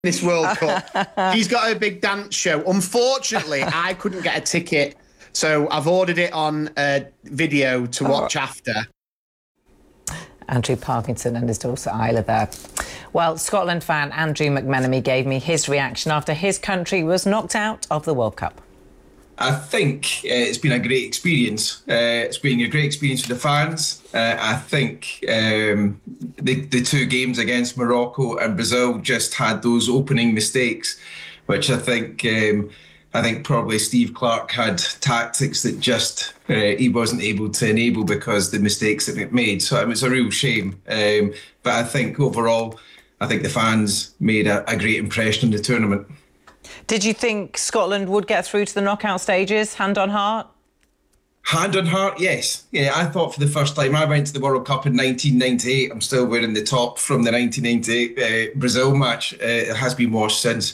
this World Cup. She's got a big dance show. Unfortunately, I couldn't get a ticket, so I've ordered it on video to watch after. Andrew Parkinson and his daughter Isla there. Well, Scotland fan Andrew McMenemy gave me his reaction after his country was knocked out of the World Cup. I think it's been a great experience. It's been a great experience for the fans. I think the two games against Morocco and Brazil just had those opening mistakes, which I think probably Steve Clarke had tactics that just he wasn't able to enable because the mistakes that it made. So it's a real shame. But I think overall, I think the fans made a great impression in the tournament. Did you think Scotland would get through to the knockout stages, hand on heart? Hand on heart, yes. Yeah, I thought for the first time, I went to the World Cup in 1998. I'm still wearing the top from the 1998 Brazil match. It has been washed since.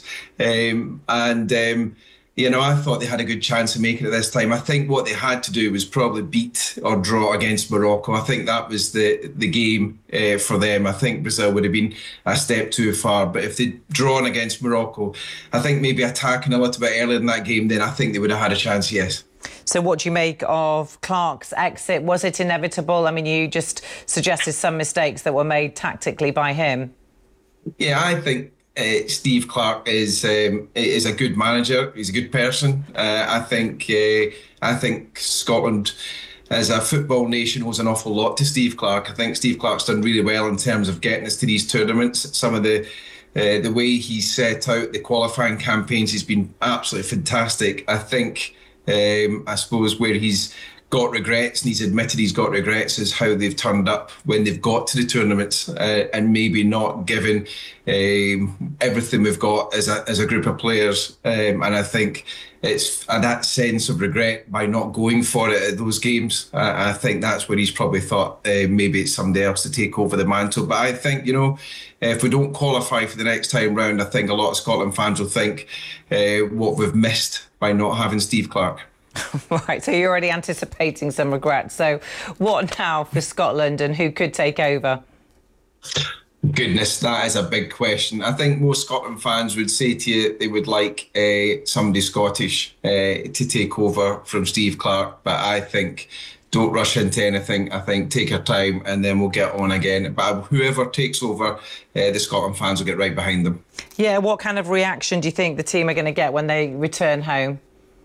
I thought they had a good chance of making it this time. I think what they had to do was probably beat or draw against Morocco. I think that was the game for them. I think Brazil would have been a step too far. But if they'd drawn against Morocco, I think maybe attacking a little bit earlier in that game, then I think they would have had a chance, yes. So what do you make of Clarke's exit? Was it inevitable? I mean, you just suggested some mistakes that were made tactically by him. Yeah, I think Steve Clarke is a good manager. He's a good person. I think Scotland, as a football nation, owes an awful lot to Steve Clarke. I think Steve Clarke's done really well in terms of getting us to these tournaments. Some of the way he's set out the qualifying campaigns has been absolutely fantastic. I think, I suppose, where he's got regrets, and he's admitted he's got regrets, is how they've turned up when they've got to the tournaments and maybe not given everything we've got as a group of players. And I think it's that sense of regret by not going for it at those games. I think that's where he's probably thought maybe it's somebody else to take over the mantle. But I think, if we don't qualify for the next time round, I think a lot of Scotland fans will think what we've missed by not having Steve Clarke. Right, so you're already anticipating some regrets. So what now for Scotland, and who could take over? Goodness, that is a big question. I think most Scotland fans would say to you they would like somebody Scottish to take over from Steve Clarke, but I think don't rush into anything. I think take your time and then we'll get on again. But whoever takes over, the Scotland fans will get right behind them. Yeah, what kind of reaction do you think the team are going to get when they return home?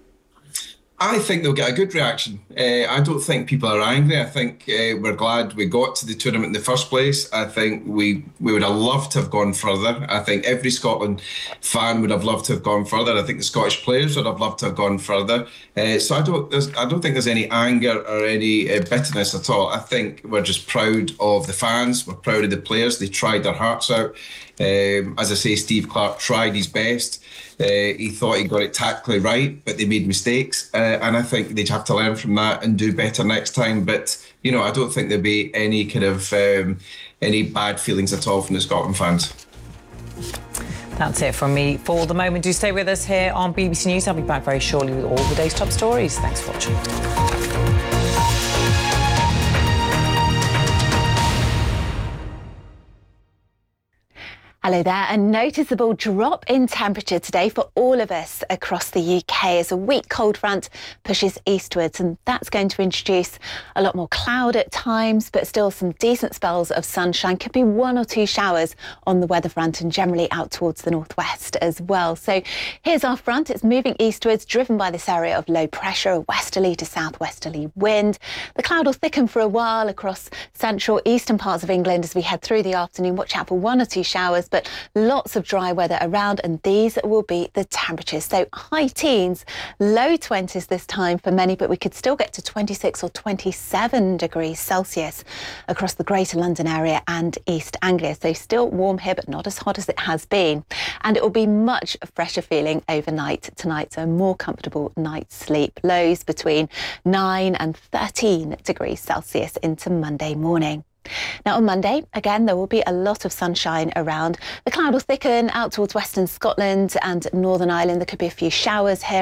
I think they'll get a good reaction. I don't think people are angry. I think we're glad we got to the tournament in the first place. I think we would have loved to have gone further. I think every Scotland fan would have loved to have gone further. I think the Scottish players would have loved to have gone further. So I don't think there's any anger or any bitterness at all. I think we're just proud of the fans. We're proud of the players. They tried their hearts out. As I say, Steve Clarke tried his best. He thought he got it tactically right, but they made mistakes. And I think they'd have to learn from that and do better next time. But, I don't think there'd be any kind of any bad feelings at all from the Scotland fans. That's it from me for the moment. Do stay with us here on BBC News. I'll be back very shortly with all the day's top stories. Thanks for watching. Hello there. A noticeable drop in temperature today for all of us across the UK as a weak cold front pushes eastwards, and that's going to introduce a lot more cloud at times, but still some decent spells of sunshine. Could be one or two showers on the weather front and generally out towards the northwest as well. So here's our front. It's moving eastwards, driven by this area of low pressure, a westerly to southwesterly wind. The cloud will thicken for a while across central eastern parts of England as we head through the afternoon. Watch out for one or two showers, but lots of dry weather around, and these will be the temperatures. So high teens, low 20s this time for many, but we could still get to 26 or 27 degrees Celsius across the Greater London area and East Anglia. So still warm here, but not as hot as it has been. And it will be much fresher feeling overnight tonight, so a more comfortable night's sleep. Lows between 9 and 13 degrees Celsius into Monday morning. Now on Monday, again, there will be a lot of sunshine around. The cloud will thicken out towards western Scotland and Northern Ireland. There could be a few showers here.